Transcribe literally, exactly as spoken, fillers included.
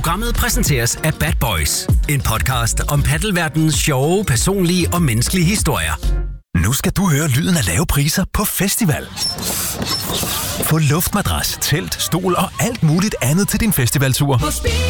Programmet præsenteres af Bad Boys. En podcast om paddelverdenens sjove, personlige og menneskelige historier. Nu skal du høre lyden af lave priser på festival. Få luftmadras, telt, stol og alt muligt andet til din festivaltur.